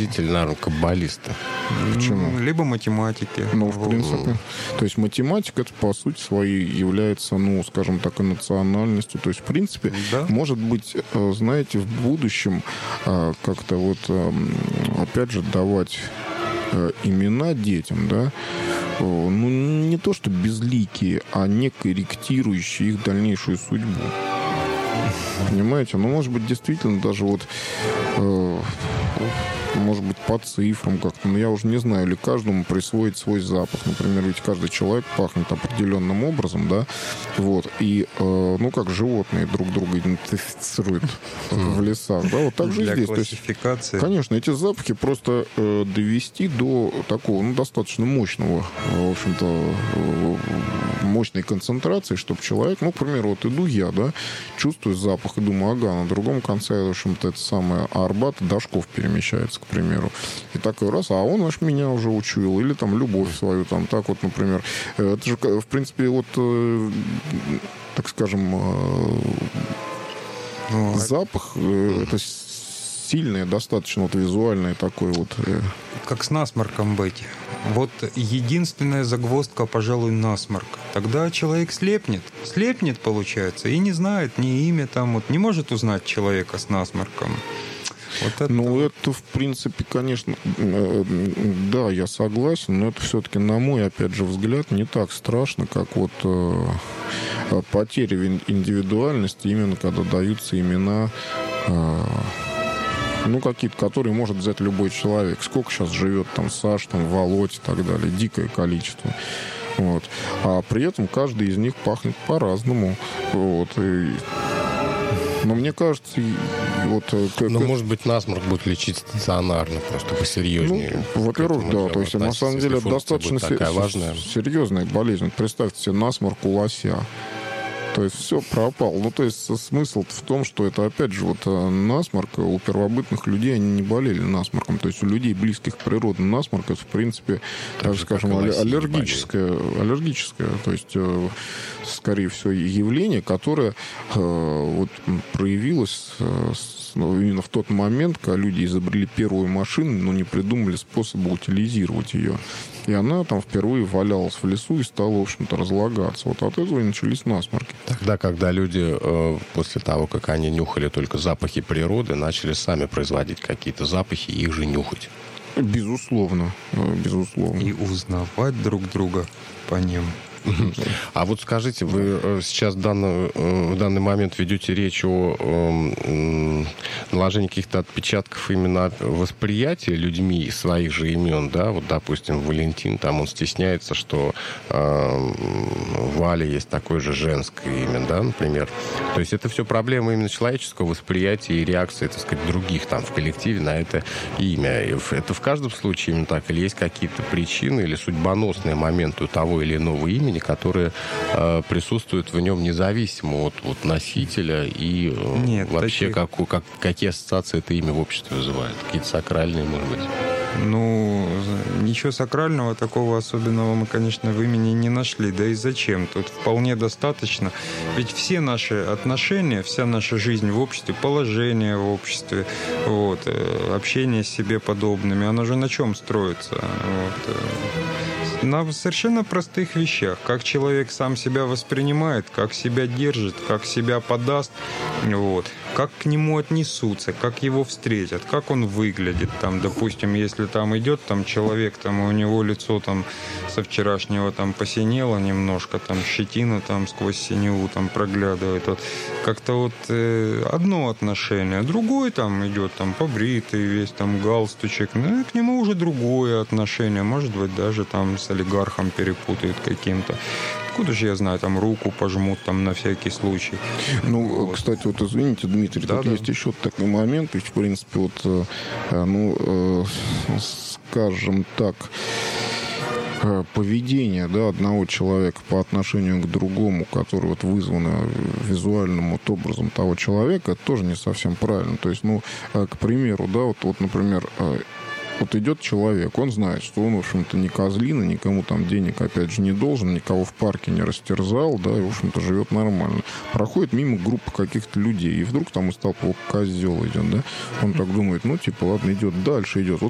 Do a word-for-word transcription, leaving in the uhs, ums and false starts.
родители, наверное, каббалисты. Почему? Либо математики. Ну, в принципе. То есть математика, это, по сути своей, является, ну, скажем так, и национальностью. То есть, в принципе, да. может быть, знаете, в будущем как-то вот, опять же, давать имена детям, да, ну, не то что безликие, а не корректирующие их дальнейшую судьбу. Понимаете? Ну, может быть, действительно, даже вот э, может быть, по цифрам как-то, но я уже не знаю, или каждому присвоить свой запах. Например, ведь каждый человек пахнет определенным образом, да, вот, и, э, ну, как животные друг друга идентифицируют в лесах, да, вот так же и здесь. Классификации. То есть, конечно, эти запахи просто э, довести до такого, ну, достаточно мощного, в общем-то, мощной концентрации, чтобы человек, ну, к примеру, вот иду я, да, чувствую запах и думаю, ага, на другом конце, в общем-то, это самое Арбат, Дашков перемещается, к примеру. И такой раз, а он аж меня уже учуял. Или там любовь свою, там, так вот, например. Это же, в принципе, вот, так скажем, ну, запах, это сильное, достаточно вот визуальное такое вот. Как с насморком быть. Вот единственная загвоздка, пожалуй, насморк. Тогда человек слепнет. Слепнет, получается, и не знает ни имя там, вот не может узнать человека с насморком. Вот это... Ну, это, в принципе, конечно, да, я согласен, но это все-таки, на мой, опять же, взгляд, не так страшно, как вот э, потери индивидуальности, именно когда даются имена, э, ну, какие-то, которые может взять любой человек. Сколько сейчас живет там Саш, там Володь и так далее, дикое количество. Вот. А при этом каждый из них пахнет по-разному. Вот. И... Но мне кажется, вот... Ну, может быть, насморк будет лечить стационарно, просто посерьезнее. Ну, во-первых, да. То есть, на самом деле, это достаточно серьезная болезнь. Представьте себе насморк у лося. То есть все пропало. Ну, то есть смысл в том, что это, опять же, вот насморк у первобытных людей, они не болели насморком. То есть у людей, близких к природе, насморк, это, в принципе, так, так скажем, аллергическое, аллергическое, то есть, скорее всего, явление, которое вот проявилось именно в тот момент, когда люди изобрели первую машину, но не придумали способа утилизировать ее. И она там впервые валялась в лесу и стала, в общем-то, разлагаться. Вот от этого и начались насморки. Тогда, когда люди э, после того, как они нюхали только запахи природы, начали сами производить какие-то запахи и их же нюхать. Безусловно. Безусловно. И узнавать друг друга по ним. А вот скажите, вы сейчас в данный, в данный момент ведете речь о, о наложении каких-то отпечатков именно восприятия людьми своих же имен, да? Вот, допустим, Валентин, там он стесняется, что э, Валя есть такое же женское имя, да, например. То есть это все проблема именно человеческого восприятия и реакции, так сказать, других там в коллективе на это имя. Это в каждом случае именно так? Или есть какие-то причины или судьбоносные моменты у того или иного имени, которые э, присутствуют в нем независимо от, от носителя и э, Нет, вообще таких... как, как, какие ассоциации это имя в обществе вызывает? Какие-то сакральные, может быть? Ну, ничего сакрального такого особенного мы, конечно, в имени не нашли. Да и зачем? Тут вполне достаточно. Ведь все наши отношения, вся наша жизнь в обществе, положение в обществе, вот, общение с себе подобными, оно же на чем строится? Вот. На совершенно простых вещах. Как человек сам себя воспринимает, как себя держит, как себя подаст, вот, как к нему отнесутся, как его встретят, как он выглядит. Там, допустим, если там идет там человек, там у него лицо там со вчерашнего там посинело немножко, там щетина там сквозь синеву там проглядывает. Вот, как-то вот э, одно отношение, другой там идет там побритый, весь там галстучек, ну и к нему уже другое отношение. Может быть, даже там с олигархом перепутают каким-то. Откуда же я знаю, там руку пожмут там на всякий случай. Ну, вот. Кстати, вот извините, Дмитрий, да, тут да. есть еще такой момент, ведь, в принципе, вот, ну, скажем так, поведение, да, одного человека по отношению к другому, которое вот вызвано визуальным вот образом того человека, это тоже не совсем правильно. То есть, ну, к примеру, да, вот, вот например, вот идет человек, он знает, что он, в общем-то, не козлина, никому там денег, опять же, не должен, никого в парке не растерзал, да, и, в общем-то, живет нормально. Проходит мимо группы каких-то людей, и вдруг там из толпы козел идет, да, он так думает, ну, типа, ладно, идет дальше, идет. Вот